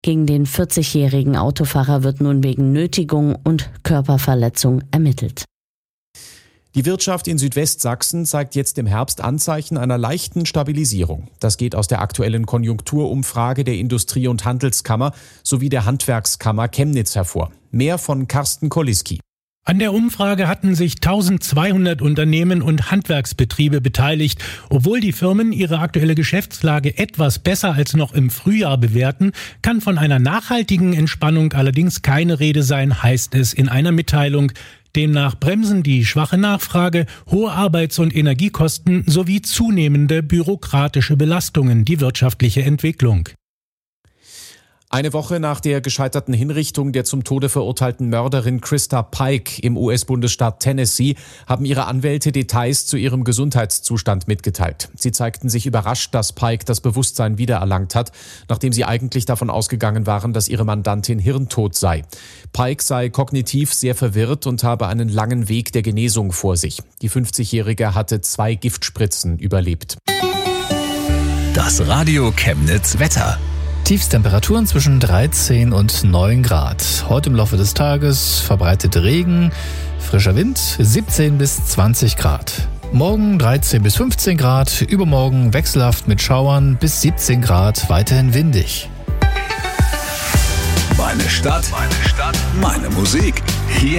Gegen den 40-jährigen Autofahrer wird nun wegen Nötigung und Körperverletzung ermittelt. Die Wirtschaft in Südwestsachsen zeigt jetzt im Herbst Anzeichen einer leichten Stabilisierung. Das geht aus der aktuellen Konjunkturumfrage der Industrie- und Handelskammer sowie der Handwerkskammer Chemnitz hervor. Mehr von Carsten Koliski. An der Umfrage hatten sich 1200 Unternehmen und Handwerksbetriebe beteiligt. Obwohl die Firmen ihre aktuelle Geschäftslage etwas besser als noch im Frühjahr bewerten, kann von einer nachhaltigen Entspannung allerdings keine Rede sein, heißt es in einer Mitteilung. Demnach bremsen die schwache Nachfrage, hohe Arbeits- und Energiekosten sowie zunehmende bürokratische Belastungen die wirtschaftliche Entwicklung. Eine Woche nach der gescheiterten Hinrichtung der zum Tode verurteilten Mörderin Krista Pike im US-Bundesstaat Tennessee haben ihre Anwälte Details zu ihrem Gesundheitszustand mitgeteilt. Sie zeigten sich überrascht, dass Pike das Bewusstsein wiedererlangt hat, nachdem sie eigentlich davon ausgegangen waren, dass ihre Mandantin hirntot sei. Pike sei kognitiv sehr verwirrt und habe einen langen Weg der Genesung vor sich. Die 50-Jährige hatte 2 Giftspritzen überlebt. Das Radio Chemnitz Wetter. Tiefstemperaturen zwischen 13 und 9 Grad. Heute im Laufe des Tages verbreitet Regen, frischer Wind 17 bis 20 Grad. Morgen 13 bis 15 Grad, übermorgen wechselhaft mit Schauern bis 17 Grad, weiterhin windig. Meine Stadt, meine Musik. Hier